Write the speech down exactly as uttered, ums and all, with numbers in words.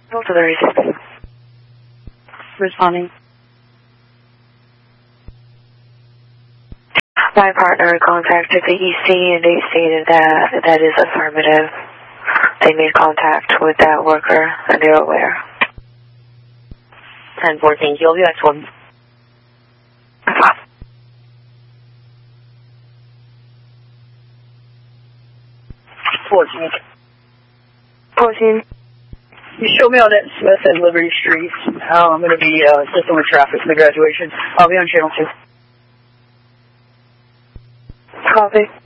Go to the receipt. Responding. My partner contacted the E C and they stated that that is affirmative. They made contact with that worker and they're aware. ten fourteen, you'll be next one. fourteen. fourteen. You show me on that Smith and Liberty Street. Uh, I'm going to be uh, assisting with traffic for the graduation. I'll be on channel two. Copy.